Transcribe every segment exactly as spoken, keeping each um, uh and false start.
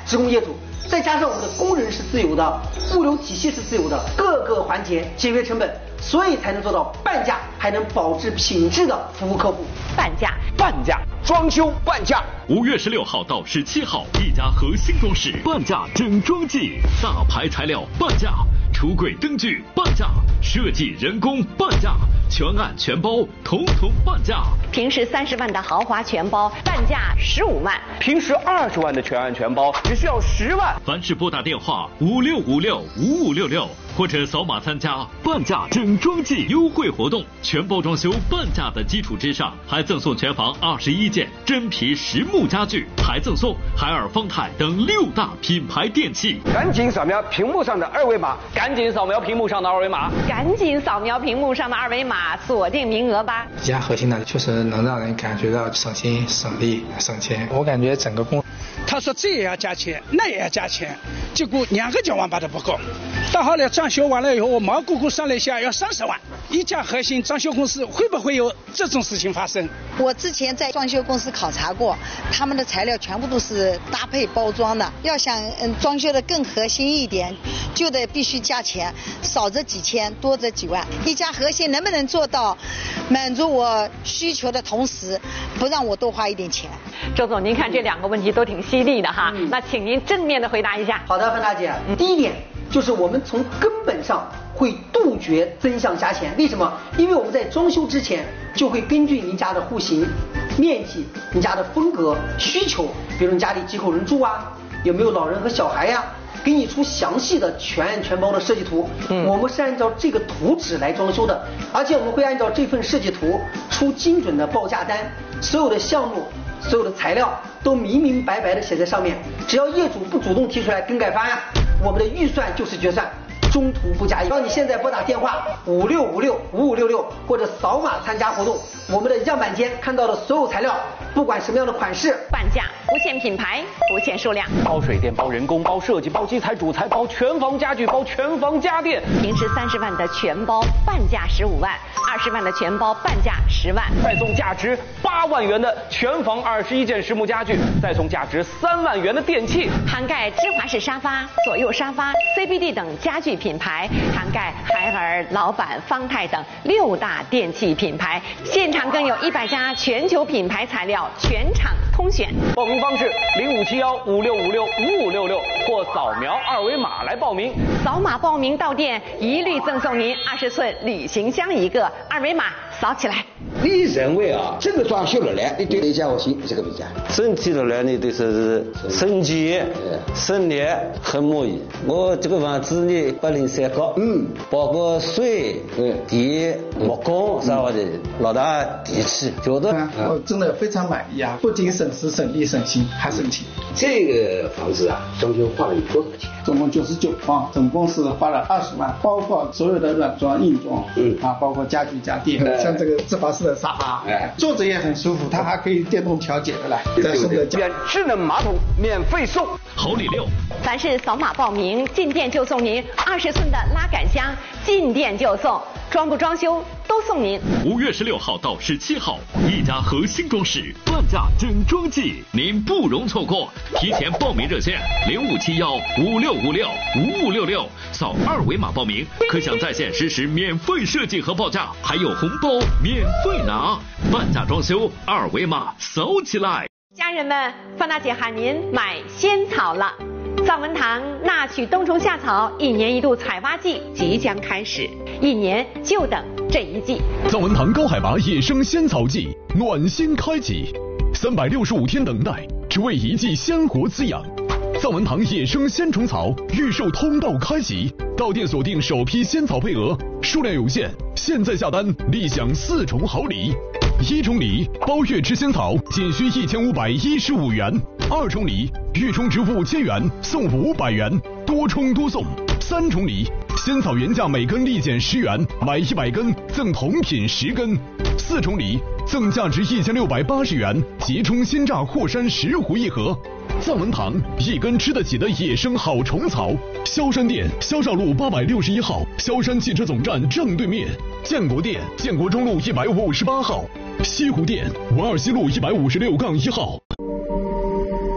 职工业主，再加上我们的工人是自由的，物流体系是自由的，各个环节节约成本，所以才能做到半价，还能保质品质的服务客户。 半价， 半价，装修半价。 五月十六号到十七号，一家和新装饰半价整装季，大牌材料半价，橱柜灯具半价，设计人工半价，全案全包统统半价。 平时三十万的豪华全包，半价十五万； 平时二十万的全案全包，只需要十万。 凡是拨打电话五六五六五五六六，或者扫码参加半价整装季优惠活动，全包装修半价的基础之上，还赠送全房二十一件真皮实木家具，还赠送海尔、方太等六大品牌电器。 赶紧扫描屏幕上的二维码，赶紧扫描屏幕上的二维码， 赶紧扫描屏幕上的二维码，锁定名额吧。 一家核心的确实能让人感觉到省心、省力、省钱。我感觉整个工， 他说这也要加钱，那也要加钱，结果两个交完把都不够。到后来装修完了以后，我毛估估算了一下，要三十万。一家核心装修公司会不会有这种事情发生？ 我之前在装修公司考察过，他们的材料全部都是搭配包装的。要想嗯装修的更核心一点，就得必须加钱，少则几千，多则几万。一家核心能不能做到满足我需求的同时，不让我多花一点钱？ 周总，您看这两个问题都挺犀利的哈，嗯、那请您正面的回答一下。 好的，范大姐，嗯、第一点就是我们从根本上会杜绝增项加钱。为什么？因为我们在装修之前就会根据您家的户型、面积、您家的风格、需求，比如你家里几口人住啊，有没有老人和小孩呀、啊，给你出详细的全案全包的设计图。嗯，我们是按照这个图纸来装修的，而且我们会按照这份设计图出精准的报价单，所有的项目、所有的材料都明明白白的写在上面。只要业主不主动提出来更改方案，我们的预算就是决算，中途不加一。让你现在拨打电话五六五六五五六六，或者扫码参加活动。我们的样板间看到的所有材料，不管什么样的款式， 半价，不限品牌，不限数量， 包水电、包人工、包设计、包基材、主材、包全房家具、包全房家电。 平时三十万的全包，半价十五万；二十万的全包，半价十万。 再送价值八万元的全房二十一件实木家具，再送价值三万元的电器， 涵盖芝华士沙发、左右沙发、C B D 等家具品牌，涵盖海尔、老板、方太等六大电器品牌。现场更有一百家全球品牌材料，全场通选。 报名方式零五七幺五六五六五五六六，或扫描二维码来报名。 扫码报名到店，一律赠送您二十寸旅行箱一个，二维码扫起来。 你认为啊，这个装修了来，你对哪家核心这个评价？ 整体的来呢，都是省钱、省力，很满意。我这个房子呢，八零三高，嗯，包括水、嗯、电、木工啥的，老大地气，觉得我真的非常满意啊！不仅省时、省力、省心，还省钱。 这个房子啊，装修花了多少钱？ 总共九十九方，总共是花了二十万，包括所有的软装、硬装，嗯啊，包括家具家电，嗯、像这个芝华士的沙发，哎，坐着也很舒服，它还可以电动调节的来。再送的免智能马桶免费送。 好礼六， 凡是扫码报名，进店就送您二十寸的拉杆箱，进店就送，装不装修都送您。 五月十六号到十七号，一家和新装饰半价整装季，您不容错过。提前报名热线零五七幺五六五六五五六六，扫二维码报名，可享在线实时免费设计和报价，还有红包免费拿。半价装修，二维码扫起来。 家人们，范大姐喊您买仙草了。藏文堂纳曲冬虫夏草一年一度采挖季即将开始，一年就等这一季。 藏文堂高海拔野生仙草季暖心开启，三百六十五天等待，只为一季鲜活滋养。藏文堂野生鲜虫草预售通道开启，到店锁定首批仙草配额，数量有限，现在下单立享四重好礼。一重礼，包月吃仙草仅需一千五百一十五元；二重礼，预充值五千元送五百元，多充多送。三重礼，仙草原价每根立减十元，买一百根赠同品十根。四重礼，赠价值一千六百八十元即充鲜榨霍山石斛一盒。藏文堂，一根吃得起的野生好虫草。萧山店，萧绍路八百六十一号，萧山汽车总站正对面。建国店，建国中路一百五十八号。西湖店，文二西路一百五十六杠一号。 当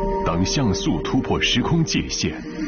像素突破时空界限。